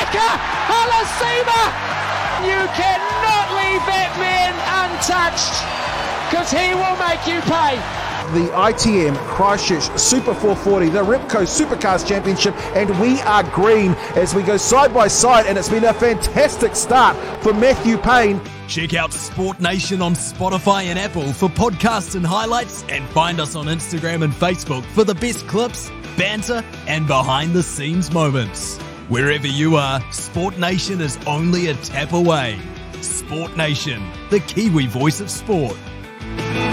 Mika Halasima! You cannot leave that man untouched, because he will make you pay. The ITM Christchurch Super 440, the Repco Supercars Championship, and we are green as we go side by side, and it's been a fantastic start for Matthew Payne. Check out Sport Nation on Spotify and Apple for podcasts and highlights, and find us on Instagram and Facebook for the best clips, banter, and behind-the-scenes moments. Wherever you are, Sport Nation is only a tap away. Sport Nation, the Kiwi voice of sport.